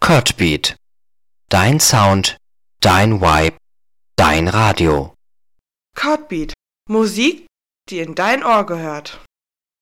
Codbeat. Dein Sound, dein Vibe, dein Radio. Codbeat. Musik, die in dein Ohr gehört.